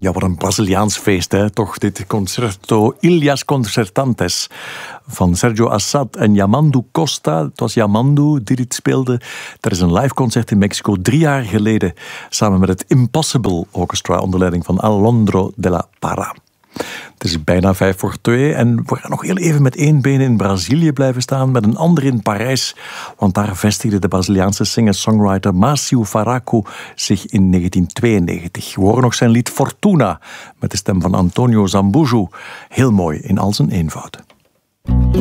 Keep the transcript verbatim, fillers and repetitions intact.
Ja, wat een Braziliaans feest, hè? Toch dit concerto Ilhas Concertantes van Sergio Assad en Yamandu Costa. Het was Yamandu die dit speelde. Er is een live concert in Mexico drie jaar geleden samen met het Impossible Orchestra onder leiding van Alondro de la Parra. Het is bijna vijf voor twee en we gaan nog heel even met één been in Brazilië blijven staan, met een ander in Parijs, want daar vestigde de Braziliaanse singer-songwriter Márcio Faraco zich in negentien tweeënnegentig. We horen nog zijn lied Fortuna met de stem van Antonio Zambujo. Heel mooi in al zijn eenvoud.